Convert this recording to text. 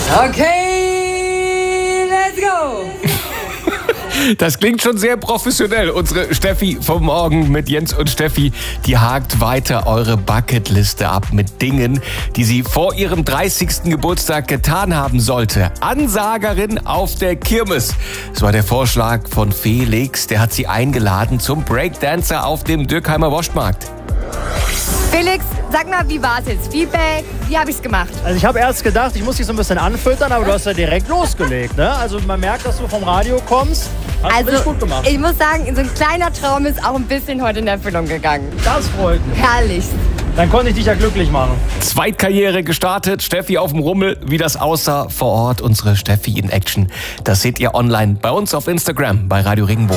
Okay, let's go! Das klingt schon sehr professionell. Unsere Steffi vom Morgen mit Jens und Steffi, die hakt weiter eure Bucketliste ab mit Dingen, die sie vor ihrem 30. Geburtstag getan haben sollte. Ansagerin auf der Kirmes. Das war der Vorschlag von Felix. Der hat sie eingeladen zum Breakdancer auf dem Dürkheimer Wurstmarkt. Felix, sag mal, wie war es jetzt? Feedback, wie habe ich es gemacht? Also ich habe erst gedacht, ich muss dich so ein bisschen anfüttern, aber du hast ja direkt losgelegt, ne? Also man merkt, dass du vom Radio kommst. Hast du richtig gut gemacht. Ich muss sagen, so ein kleiner Traum ist auch ein bisschen heute in Erfüllung gegangen. Das freut mich. Herrlich. Dann konnte ich dich ja glücklich machen. Zweitkarriere gestartet, Steffi auf dem Rummel. Wie das aussah vor Ort, unsere Steffi in Action. Das seht ihr online bei uns auf Instagram, bei Radio Regenbogen.